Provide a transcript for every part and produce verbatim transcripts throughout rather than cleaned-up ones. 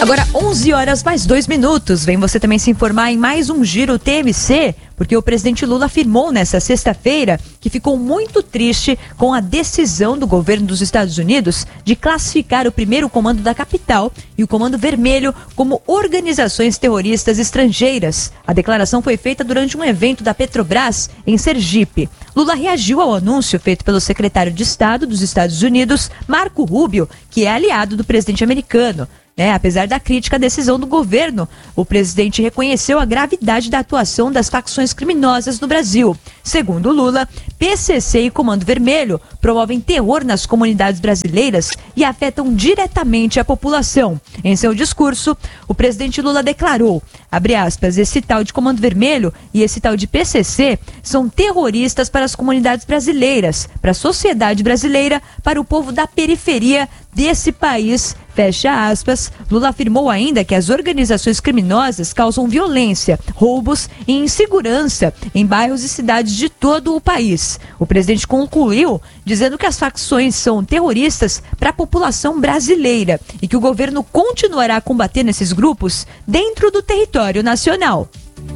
Agora onze horas mais dois minutos. Vem você também se informar em mais um Giro T M C, porque o presidente Lula afirmou nesta sexta-feira que ficou muito triste com a decisão do governo dos Estados Unidos de classificar o primeiro comando da capital e o Comando Vermelho como organizações terroristas estrangeiras. A declaração foi feita durante um evento da Petrobras em Sergipe. Lula reagiu ao anúncio feito pelo secretário de Estado dos Estados Unidos, Marco Rubio, que é aliado do presidente americano. Né? Apesar da crítica à decisão do governo, o presidente reconheceu a gravidade da atuação das facções criminosas no Brasil. Segundo Lula, P C C e Comando Vermelho promovem terror nas comunidades brasileiras e afetam diretamente a população. Em seu discurso, o presidente Lula declarou, abre aspas, esse tal de Comando Vermelho e esse tal de P C C são terroristas para as comunidades brasileiras, para a sociedade brasileira, para o povo da periferia desse país. Fecha aspas. Lula afirmou ainda que as organizações criminosas causam violência, roubos e insegurança em bairros e cidades de todo o país. O presidente concluiu dizendo que as facções são terroristas para a população brasileira e que o governo continuará a combater nesses grupos dentro do território nacional.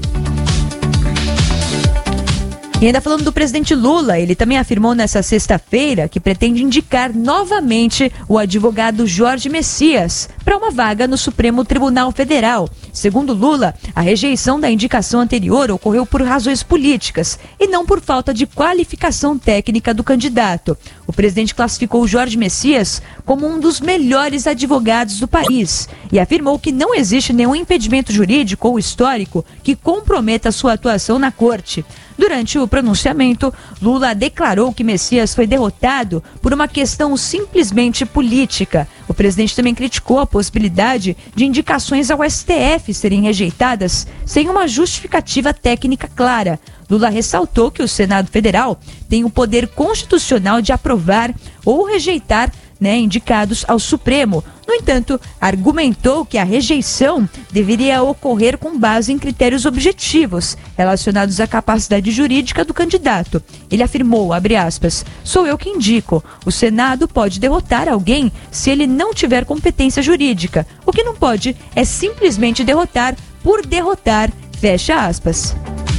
E ainda falando do presidente Lula, ele também afirmou nessa sexta-feira que pretende indicar novamente o advogado Jorge Messias para uma vaga no Supremo Tribunal Federal. Segundo Lula, a rejeição da indicação anterior ocorreu por razões políticas e não por falta de qualificação técnica do candidato. O presidente classificou Jorge Messias como um dos melhores advogados do país e afirmou que não existe nenhum impedimento jurídico ou histórico que comprometa sua atuação na corte. Durante o pronunciamento, Lula declarou que Messias foi derrotado por uma questão simplesmente política. O presidente também criticou a possibilidade de indicações ao S T F serem rejeitadas sem uma justificativa técnica clara. Lula ressaltou que o Senado Federal tem o poder constitucional de aprovar ou rejeitar Né, indicados ao Supremo. No entanto, argumentou que a rejeição deveria ocorrer com base em critérios objetivos relacionados à capacidade jurídica do candidato. Ele afirmou, abre aspas, sou eu que indico. O Senado pode derrotar alguém se ele não tiver competência jurídica. O que não pode é simplesmente derrotar por derrotar, fecha aspas.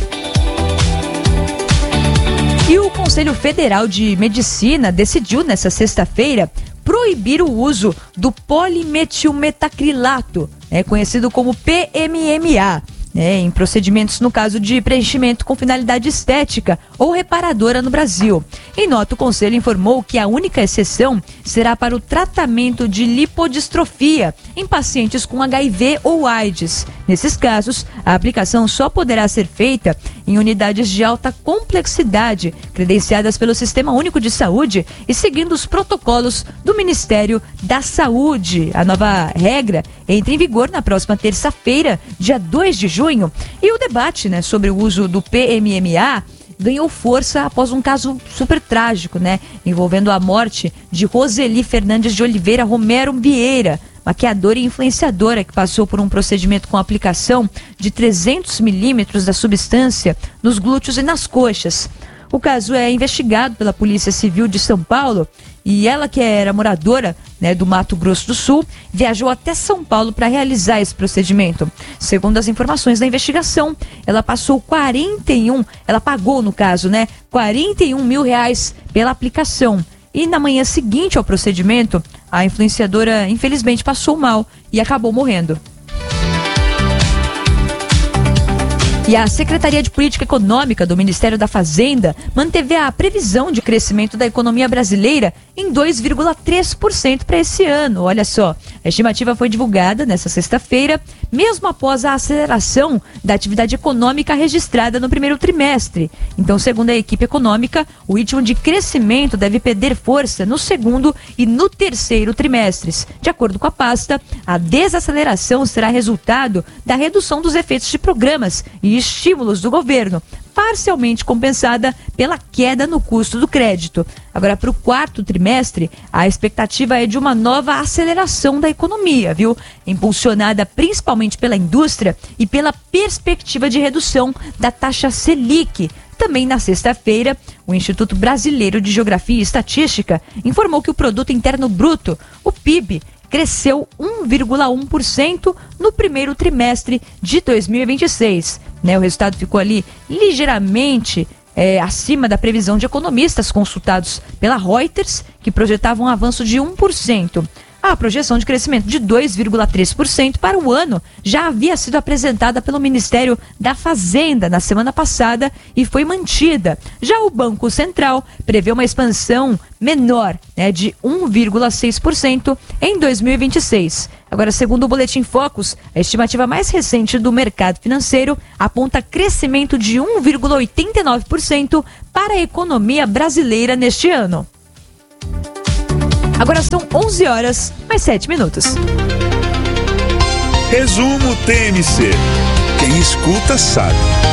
E o Conselho Federal de Medicina decidiu nesta sexta-feira proibir o uso do polimetilmetacrilato, né, conhecido como P M M A, né, em procedimentos no caso de preenchimento com finalidade estética ou reparadora no Brasil. Em nota, o Conselho informou que a única exceção será para o tratamento de lipodistrofia em pacientes com H I V ou AIDS. Nesses casos, a aplicação só poderá ser feita em unidades de alta complexidade, credenciadas pelo Sistema Único de Saúde e seguindo os protocolos do Ministério da Saúde. A nova regra entra em vigor na próxima terça-feira, dia dois de junho. E o debate, né, sobre o uso do P M M A ganhou força após um caso super trágico, né, envolvendo a morte de Roseli Fernandes de Oliveira Romero Vieira, maquiadora e influenciadora que passou por um procedimento com aplicação de trezentos milímetros da substância nos glúteos e nas coxas. O caso é investigado pela Polícia Civil de São Paulo e ela, que era moradora, né, do Mato Grosso do Sul, viajou até São Paulo para realizar esse procedimento. Segundo as informações da investigação, ela passou quarenta e um, ela pagou no caso, né, quarenta e um mil reais pela aplicação. E na manhã seguinte ao procedimento, a influenciadora infelizmente passou mal e acabou morrendo. E a Secretaria de Política Econômica do Ministério da Fazenda manteve a previsão de crescimento da economia brasileira em dois vírgula três por cento para esse ano. Olha só, a estimativa foi divulgada nesta sexta-feira, mesmo após a aceleração da atividade econômica registrada no primeiro trimestre. Então, segundo a equipe econômica, o ritmo de crescimento deve perder força no segundo e no terceiro trimestres. De acordo com a pasta, a desaceleração será resultado da redução dos efeitos de programas e estímulos do governo, parcialmente compensada pela queda no custo do crédito. Agora, para o quarto trimestre, a expectativa é de uma nova aceleração da economia, viu? Impulsionada principalmente pela indústria e pela perspectiva de redução da taxa Selic. Também na sexta-feira, o Instituto Brasileiro de Geografia e Estatística informou que o Produto Interno Bruto, o P I B, cresceu um vírgula um por cento no primeiro trimestre de dois mil e vinte e seis. Né, o resultado ficou ali ligeiramente é, acima da previsão de economistas consultados pela Reuters, que projetavam um avanço de um por cento. A projeção de crescimento de dois vírgula três por cento para o ano já havia sido apresentada pelo Ministério da Fazenda na semana passada e foi mantida. Já o Banco Central prevê uma expansão menor, né, de um vírgula seis por cento em dois mil e vinte e seis. Agora, segundo o Boletim Focus, a estimativa mais recente do mercado financeiro aponta crescimento de um vírgula oitenta e nove por cento para a economia brasileira neste ano. Agora são onze horas, mais sete minutos. Resumo T M C. Quem escuta sabe.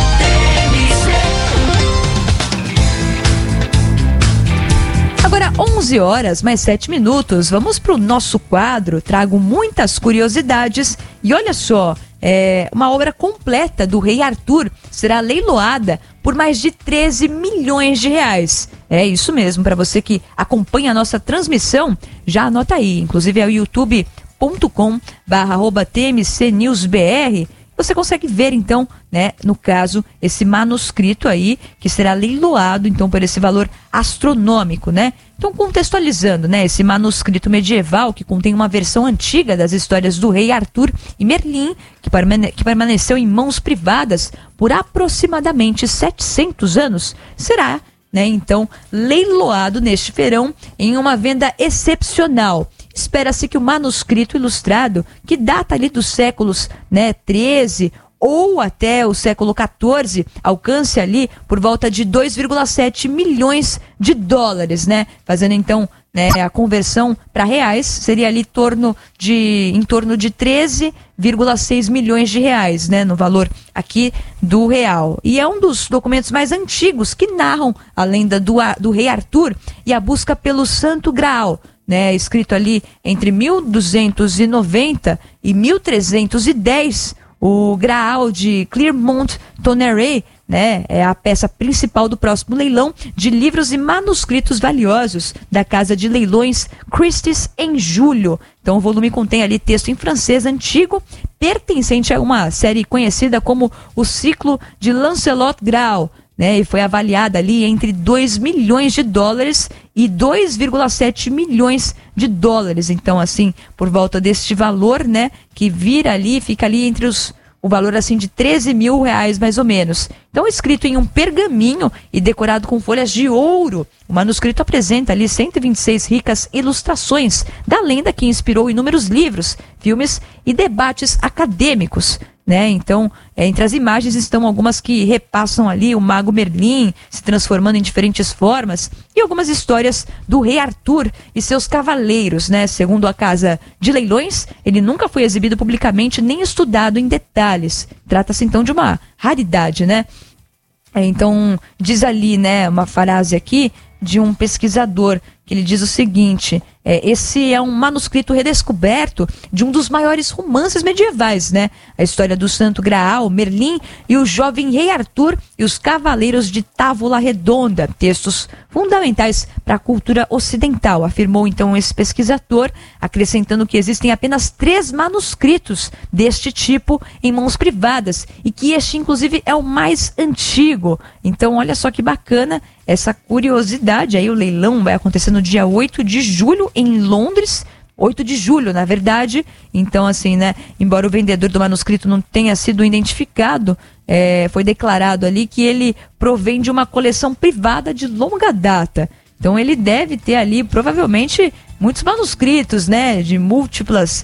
Agora onze horas, mais sete minutos. Vamos para o nosso quadro. Trago muitas curiosidades. E olha só, é, uma obra completa do Rei Arthur será leiloada por mais de treze milhões de reais. É isso mesmo, para você que acompanha a nossa transmissão, já anota aí. Inclusive é o youtube ponto com barra arroba T M C News B R. Você consegue ver, então, né, no caso, esse manuscrito aí, que será leiloado, então, por esse valor astronômico, né? Então, contextualizando, né, esse manuscrito medieval, que contém uma versão antiga das histórias do rei Arthur e Merlin, que, permane- que permaneceu em mãos privadas por aproximadamente setecentos anos, será, né, então, leiloado neste verão em uma venda excepcional. Espera-se que o manuscrito ilustrado, que data ali dos séculos, né, treze ou até o século quatorze, alcance ali por volta de dois vírgula sete milhões de dólares, né? Fazendo então, né, a conversão para reais, seria ali torno de, em torno de treze vírgula seis milhões de reais, né, no valor aqui do real. E é um dos documentos mais antigos que narram a lenda do, do rei Arthur e a busca pelo Santo Graal, né, escrito ali entre mil duzentos e noventa e mil trezentos e dez, o Graal de Clermont-Tonnerre, né, é a peça principal do próximo leilão de livros e manuscritos valiosos da casa de leilões Christie's em julho. Então o volume contém ali texto em francês antigo, pertencente a uma série conhecida como o Ciclo de Lancelot Graal, né, e foi avaliada ali entre dois milhões de dólares e dois vírgula sete milhões de dólares. Então, assim, por volta deste valor, né, que vira ali, fica ali entre os, o valor assim de treze mil reais mais ou menos. Então, escrito em um pergaminho e decorado com folhas de ouro, o manuscrito apresenta ali cento e vinte e seis ricas ilustrações da lenda que inspirou inúmeros livros, filmes e debates acadêmicos, né? Então, é, entre as imagens estão algumas que repassam ali o mago Merlin se transformando em diferentes formas e algumas histórias do rei Arthur e seus cavaleiros, né? Segundo a casa de leilões, ele nunca foi exibido publicamente nem estudado em detalhes. Trata-se então de uma raridade, né? É, então, diz ali, né, uma frase aqui de um pesquisador que ele diz o seguinte: é, esse é um manuscrito redescoberto de um dos maiores romances medievais, né? A história do Santo Graal, Merlin e o jovem rei Arthur e os cavaleiros de Távola Redonda, textos fundamentais para a cultura ocidental, afirmou então esse pesquisador, acrescentando que existem apenas três manuscritos deste tipo em mãos privadas e que este inclusive é o mais antigo. Então olha só que bacana essa curiosidade aí. O leilão vai acontecer no dia oito de julho em Londres, oito de julho, na verdade. Então, assim, né, embora o vendedor do manuscrito não tenha sido identificado, é, foi declarado ali que ele provém de uma coleção privada de longa data. Então, ele deve ter ali, provavelmente, muitos manuscritos, né, de múltiplas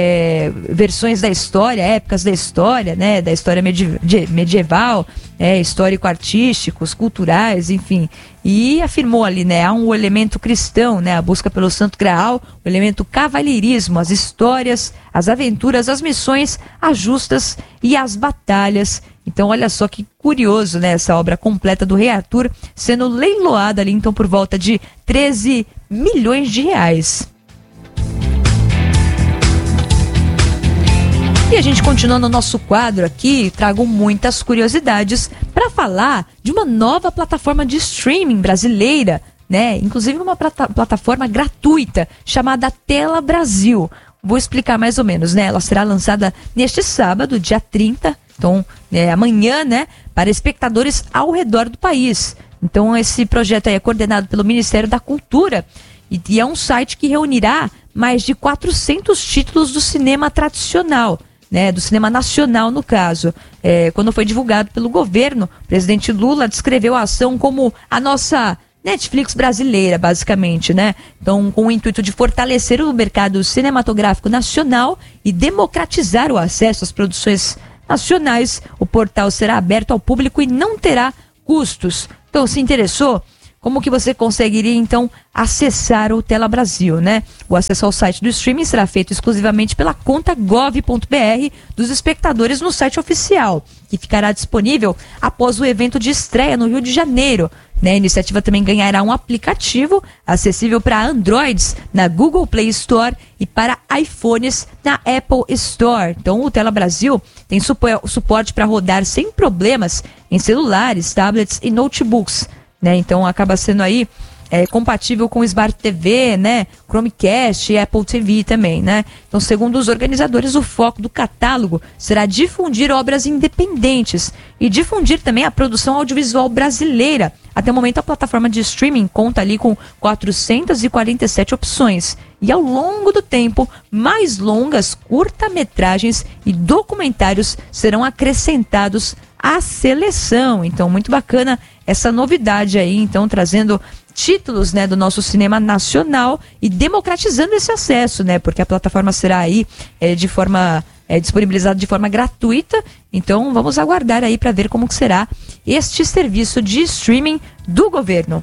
é, versões da história, épocas da história, né, da história medieval, medieval é, histórico-artísticos, culturais, enfim. E afirmou ali, né, há um elemento cristão, né, a busca pelo Santo Graal, o elemento cavalheirismo, as histórias, as aventuras, as missões, as justas e as batalhas. Então, olha só que curioso, né, essa obra completa do rei Arthur sendo leiloada ali, então, por volta de treze milhões de reais. E a gente continua no nosso quadro aqui, trago muitas curiosidades para falar de uma nova plataforma de streaming brasileira, né? Inclusive uma plata- plataforma gratuita chamada Tela Brasil. vou explicar mais ou menos, né? Ela será lançada neste sábado, dia trinta, então é, amanhã, né? Para espectadores ao redor do país. Então esse projeto aí é coordenado pelo Ministério da Cultura e, e é um site que reunirá mais de quatrocentos títulos do cinema tradicional, né, do cinema nacional no caso. É, quando foi divulgado pelo governo, o presidente Lula descreveu a ação como a nossa Netflix brasileira, basicamente, né? Então, com o intuito de fortalecer o mercado cinematográfico nacional e democratizar o acesso às produções nacionais, o portal será aberto ao público e não terá custos. Então, se interessou? Como que você conseguiria, então, acessar o Tela Brasil, né? O acesso ao site do streaming será feito exclusivamente pela conta gov ponto br dos espectadores no site oficial, que ficará disponível após o evento de estreia no Rio de Janeiro, né? A iniciativa também ganhará um aplicativo acessível para Androids na Google Play Store e para iPhones na Apple Store. Então, o Tela Brasil tem supo- suporte para rodar sem problemas em celulares, tablets e notebooks, né? Então acaba sendo aí é, compatível com Smart T V, né? Chromecast e Apple T V também, né? Então, segundo os organizadores, o foco do catálogo será difundir obras independentes e difundir também a produção audiovisual brasileira. Até o momento, a plataforma de streaming conta ali com quatrocentas e quarenta e sete opções. E ao longo do tempo, mais longas, curta-metragens e documentários serão acrescentados à seleção. Então, muito bacana essa novidade aí, então, trazendo títulos, né, do nosso cinema nacional e democratizando esse acesso, né, porque a plataforma será aí é, de forma é, disponibilizada de forma gratuita. Então, vamos aguardar aí para ver como que será este serviço de streaming do governo.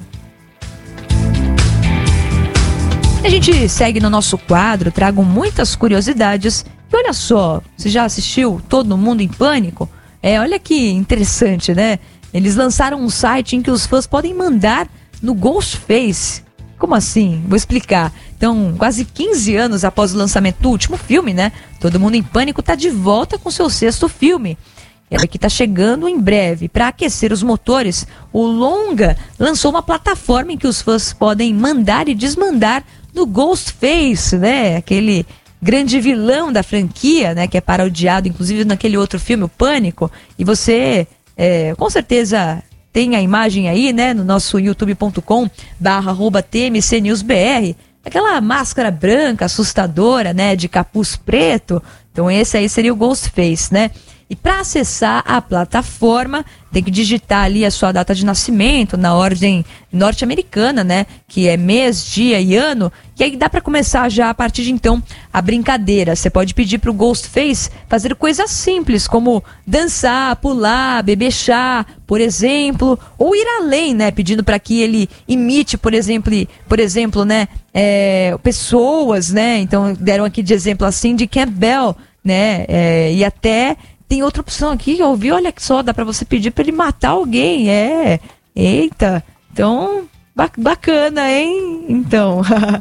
A gente segue no nosso quadro, trago muitas curiosidades. E olha só, você já assistiu Todo Mundo em Pânico? É, olha que interessante, né? Eles lançaram um site em que os fãs podem mandar no Ghostface. Como assim? Vou explicar. Então, quase quinze anos após o lançamento do último filme, né? Todo Mundo em Pânico está de volta com seu sexto filme. Ela que está chegando em breve. Para aquecer os motores, o longa lançou uma plataforma em que os fãs podem mandar e desmandar no Ghostface, né? Aquele grande vilão da franquia, né? Que é parodiado, inclusive, naquele outro filme, o Pânico. E você, é, com certeza, tem a imagem aí, né? No nosso youtube ponto com barra arroba T M C News B R. Aquela máscara branca, assustadora, né? De capuz preto. Então esse aí seria o Ghostface, né? E para acessar a plataforma, tem que digitar ali a sua data de nascimento na ordem norte-americana, né? Que é mês, dia e ano. E aí dá para começar já a partir de então a brincadeira. Você pode pedir para o Ghostface fazer coisas simples, como dançar, pular, beber chá, por exemplo, ou ir além, né? Pedindo para que ele imite, por exemplo, por exemplo, né? É, pessoas, né? Então deram aqui de exemplo assim de Campbell, né? É, e até tem outra opção aqui que eu ouvi, olha só, dá pra você pedir pra ele matar alguém, é, eita, então, bacana, hein? Então,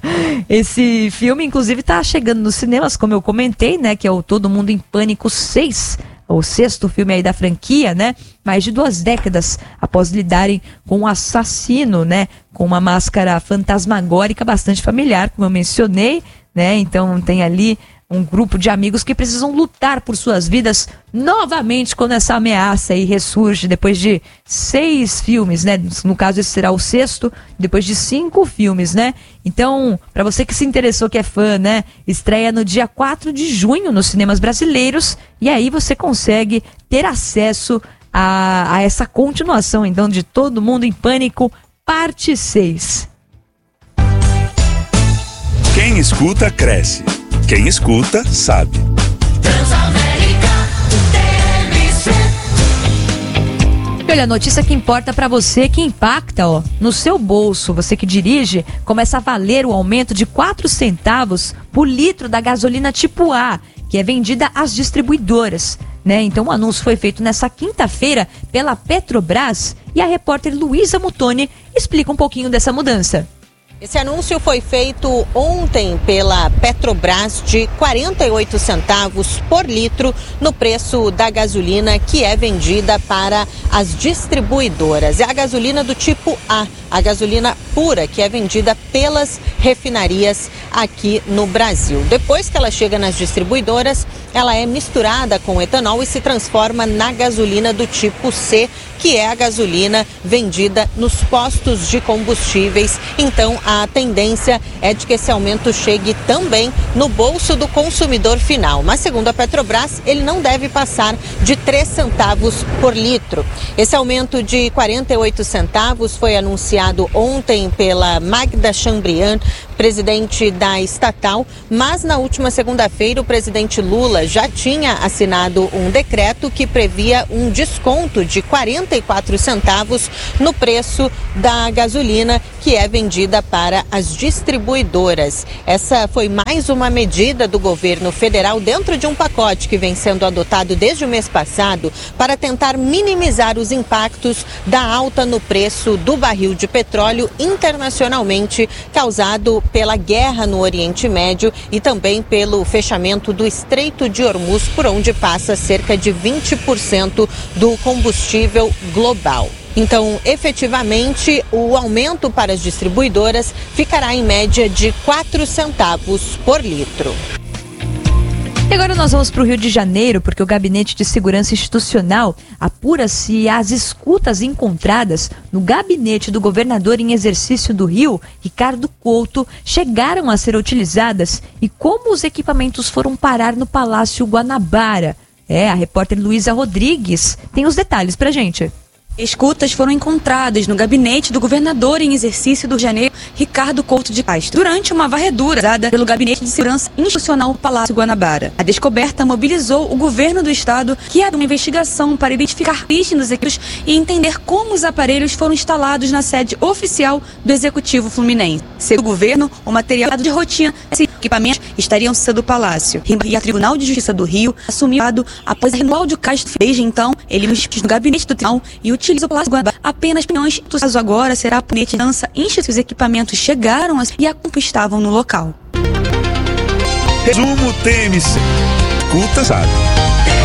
esse filme, inclusive, tá chegando nos cinemas, como eu comentei, né, que é o Todo Mundo em Pânico seis, o sexto filme aí da franquia, né, mais de duas décadas após lidarem com um assassino, né, com uma máscara fantasmagórica bastante familiar, como eu mencionei, né, então tem ali um grupo de amigos que precisam lutar por suas vidas novamente quando essa ameaça aí ressurge depois de seis filmes, né? No caso, esse será o sexto, depois de cinco filmes, né? Então, para você que se interessou, que é fã, né? Estreia no dia quatro de junho nos cinemas brasileiros e aí você consegue ter acesso a, a essa continuação, então, de Todo Mundo em Pânico, parte seis. Quem escuta, cresce. Quem escuta, sabe. Transamérica, T M C. Olha, a notícia que importa para você, que impacta, ó, no seu bolso. Você que dirige, começa a valer o aumento de quatro centavos por litro da gasolina tipo A, que é vendida às distribuidoras, né? Então o anúncio foi feito nessa quinta-feira pela Petrobras e a repórter Luísa Mutoni explica um pouquinho dessa mudança. Esse anúncio foi feito ontem pela Petrobras de quarenta e oito centavos por litro no preço da gasolina que é vendida para as distribuidoras. É a gasolina do tipo A, a gasolina pura, que é vendida pelas refinarias aqui no Brasil. Depois que ela chega nas distribuidoras, ela é misturada com etanol e se transforma na gasolina do tipo C, que é a gasolina vendida nos postos de combustíveis. Então, a tendência é de que esse aumento chegue também no bolso do consumidor final. Mas, segundo a Petrobras, ele não deve passar de três centavos por litro. Esse aumento de quarenta e oito centavos foi anunciado ontem pela Magda Chambriand, presidente da estatal, mas na última segunda-feira o presidente Lula já tinha assinado um decreto que previa um desconto de quarenta e quatro centavos no preço da gasolina que é vendida para as distribuidoras. Essa foi mais uma medida do governo federal dentro de um pacote que vem sendo adotado desde o mês passado para tentar minimizar os impactos da alta no preço do barril de petróleo internacionalmente, causado pela guerra no Oriente Médio e também pelo fechamento do Estreito de Hormuz, por onde passa cerca de vinte por cento do combustível global. Então, efetivamente, o aumento para as distribuidoras ficará em média de quatro centavos por litro. E agora nós vamos para o Rio de Janeiro, porque o Gabinete de Segurança Institucional apura se as escutas encontradas no gabinete do governador em exercício do Rio, Ricardo Couto, chegaram a ser utilizadas e como os equipamentos foram parar no Palácio Guanabara. É, a repórter Luísa Rodrigues tem os detalhes pra gente. Escutas foram encontradas no gabinete do governador em exercício do Rio de Janeiro, Ricardo Couto de Castro, durante uma varredura realizada pelo Gabinete de Segurança Institucional do Palácio Guanabara. A descoberta mobilizou o governo do estado, que abriu uma investigação para identificar pistas nos equipamentos e entender como os aparelhos foram instalados na sede oficial do Executivo Fluminense. Segundo o governo, o material de rotina desses equipamentos estariam sendo do Palácio. E o Tribunal de Justiça do Rio assumiu após a renúncia de Castro. Desde então, ele nos no gabinete do tribunal e utiliza o Palácio Guanabara apenas opiniões. O caso agora será a punete de dança institucional. Os equipamentos chegaram e a conquistavam no local. Resumo T M C. Escuta, sabe.